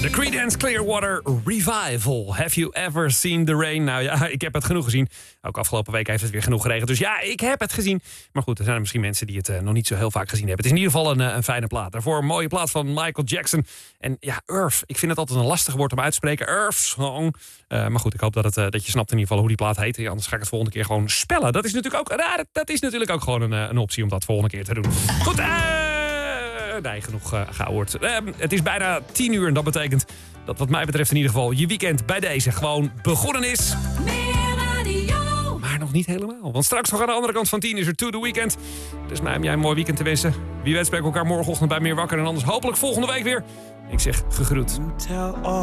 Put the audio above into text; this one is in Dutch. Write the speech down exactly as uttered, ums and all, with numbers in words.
The Creedence Clearwater Revival. Have you ever seen the rain? Nou ja, ik heb het genoeg gezien. Ook afgelopen week heeft het weer genoeg geregend. Dus ja, ik heb het gezien. Maar goed, er zijn er misschien mensen die het uh, nog niet zo heel vaak gezien hebben. Het is in ieder geval een, een fijne plaat. Daarvoor een mooie plaat van Michael Jackson. En ja, Earth. Ik vind het altijd een lastig woord om uit te spreken. Earth Song. Uh, maar goed, ik hoop dat, het, uh, dat je snapt in ieder geval hoe die plaat heet. Ja, anders ga ik het volgende keer gewoon spellen. Dat is natuurlijk ook, uh, dat, dat is natuurlijk ook gewoon een, uh, een optie om dat volgende keer te doen. Goed, eh... Nee, genoeg uh, gehoord. Uh, het is bijna tien uur en dat betekent dat wat mij betreft in ieder geval je weekend bij deze gewoon begonnen is. Maar nog niet helemaal. Want straks nog aan de andere kant van tien is er To The Weekend. Dus mij om jij een mooi weekend te wensen. Wie weet spreken we elkaar morgenochtend bij Meer Wakker en anders hopelijk volgende week weer. Ik zeg gegroet.